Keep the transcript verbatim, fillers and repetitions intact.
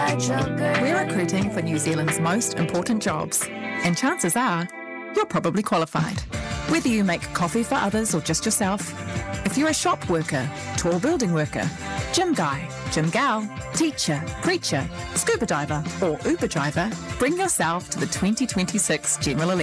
We're recruiting for New Zealand's most important jobs, and chances are you're probably qualified. Whether you make coffee for others or just yourself, if you're a shop worker, tall building worker, gym guy, gym gal, teacher, preacher, scuba diver or Uber driver, bring yourself to the twenty twenty-six General Election.